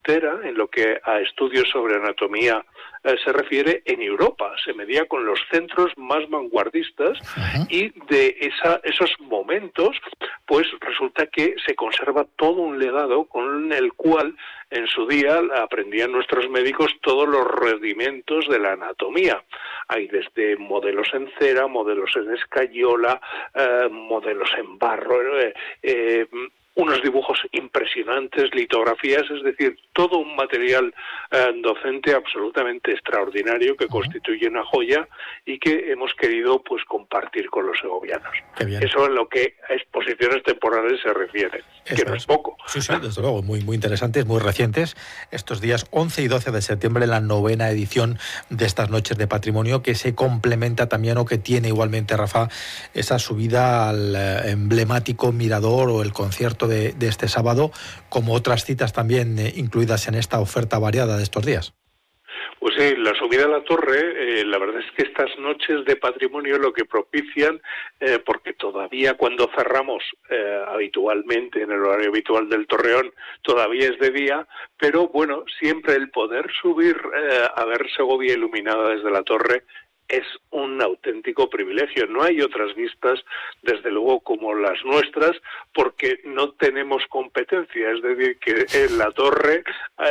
en lo que a estudios sobre anatomía se refiere en Europa. Se medía con los centros más vanguardistas y de esos momentos, pues resulta que se conserva todo un legado con el cual en su día aprendían nuestros médicos todos los rudimentos de la anatomía. Hay desde modelos en cera, modelos en escayola, modelos en barro, unos dibujos impresionantes, litografías, es decir, todo un material docente absolutamente extraordinario que constituye una joya y que hemos querido pues compartir con los segovianos. Eso en lo que a exposiciones temporales se refiere, que no es poco. Sí, desde luego, muy interesantes, muy recientes. Estos días 11 y 12 de septiembre, la 9ª edición de estas Noches de Patrimonio, que se complementa también, o que tiene igualmente, Rafa, esa subida al emblemático mirador o el concierto de este sábado, como otras citas también incluidas en esta oferta variada de estos días. Pues sí, la subida a la torre, la verdad es que estas noches de patrimonio lo que propician, porque todavía cuando cerramos habitualmente, en el horario habitual del Torreón, todavía es de día, pero bueno, siempre el poder subir a ver Segovia iluminada desde la torre es un auténtico privilegio. No hay otras vistas, desde luego, como las nuestras, porque no tenemos competencia. Es decir, que la torre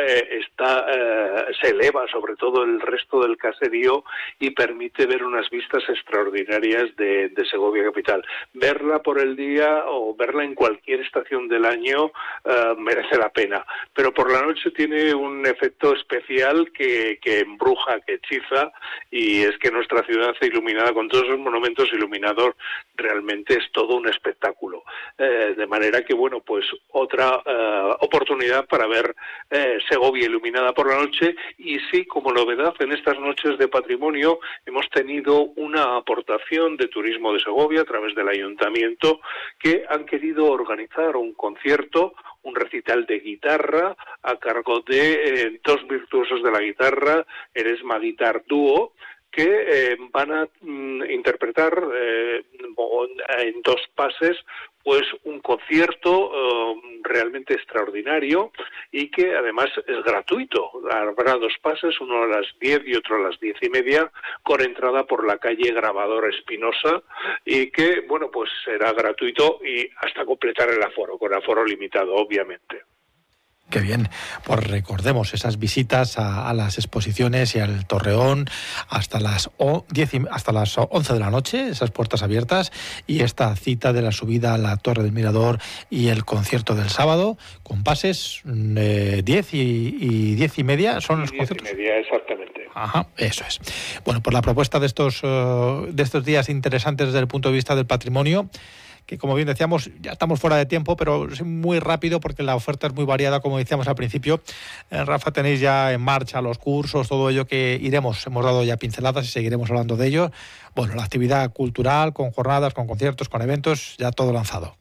se eleva sobre todo el resto del caserío y permite ver unas vistas extraordinarias de Segovia capital. Verla por el día o verla en cualquier estación del año merece la pena, pero por la noche tiene un efecto especial que embruja, que hechiza, y es que nuestra ciudad iluminada con todos esos monumentos iluminados realmente es todo un espectáculo, de manera que bueno, pues otra oportunidad para ver Segovia iluminada por la noche. Y sí, como novedad en estas noches de patrimonio hemos tenido una aportación de Turismo de Segovia a través del ayuntamiento, que han querido organizar un concierto, un recital de guitarra a cargo de dos virtuosos de la guitarra, Eresma Guitar Dúo, que van a interpretar en dos pases pues un concierto realmente extraordinario, y que además es gratuito. Habrá dos pases, uno a las 10 y otro a las 10:30, con entrada por la calle Grabador Espinosa, y que bueno, pues será gratuito y hasta completar el aforo, con aforo limitado, obviamente. Qué bien, pues recordemos esas visitas a las exposiciones y al Torreón hasta las 11 de la noche, esas puertas abiertas, y esta cita de la subida a la Torre del Mirador y el concierto del sábado, con pases 10 y 10:30, ¿son los conciertos? 10:30, exactamente. Ajá, eso es. Bueno, pues la propuesta de estos días interesantes desde el punto de vista del patrimonio, que como bien decíamos, ya estamos fuera de tiempo, pero es muy rápido porque la oferta es muy variada, como decíamos al principio. Rafa, tenéis ya en marcha los cursos, todo ello que hemos dado ya pinceladas y seguiremos hablando de ello. Bueno, la actividad cultural, con jornadas, con conciertos, con eventos, ya todo lanzado.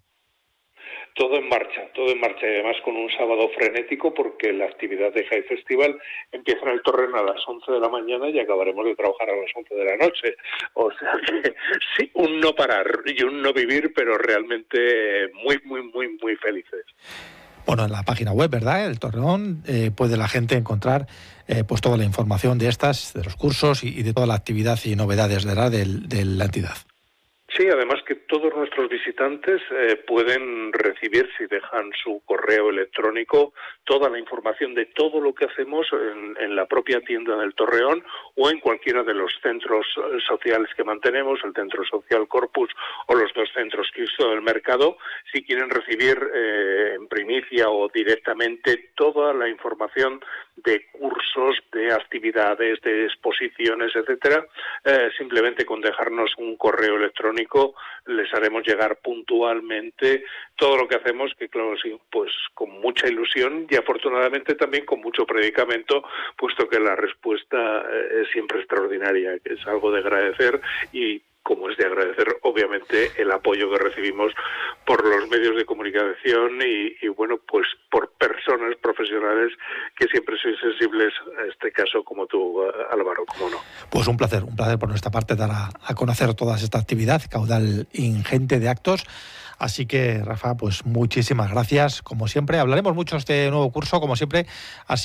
Todo en marcha, y además con un sábado frenético, porque la actividad de High Festival empieza en el Torreón a las 11 de la mañana y acabaremos de trabajar a las 11 de la noche. O sea que sí, un no parar y un no vivir, pero realmente muy felices. Bueno, en la página web, ¿verdad?, el Torreón, puede la gente encontrar pues toda la información de los cursos y de toda la actividad y novedades, ¿verdad?, de la entidad. Sí, además que todos nuestros visitantes pueden recibir, si dejan su correo electrónico, toda la información de todo lo que hacemos en la propia tienda del Torreón o en cualquiera de los centros sociales que mantenemos, el Centro Social Corpus o los dos centros Cristo del Mercado. Si quieren recibir en primicia o directamente toda la información de cursos, de actividades, de exposiciones, etcétera, simplemente con dejarnos un correo electrónico les haremos llegar puntualmente todo lo que hacemos, que claro, sí, pues con mucha ilusión y afortunadamente también con mucho predicamento, puesto que la respuesta es siempre extraordinaria, que es algo de agradecer, y como es de agradecer, obviamente, el apoyo que recibimos por los medios de comunicación y bueno, pues por personas profesionales que siempre sois sensibles a este caso, como tú, Álvaro, como no. Pues un placer por nuestra parte dar a conocer toda esta actividad, caudal ingente de actos. Así que, Rafa, pues muchísimas gracias, como siempre. Hablaremos mucho de este nuevo curso, como siempre. Así